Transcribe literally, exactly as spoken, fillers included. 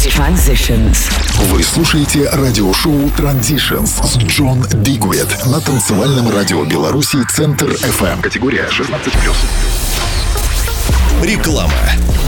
Transitions. Вы слушаете радиошоу Transitions с Джон Дигует на танцевальном радио Беларуси Центр эф эм. Категория шестнадцать плюс. Реклама.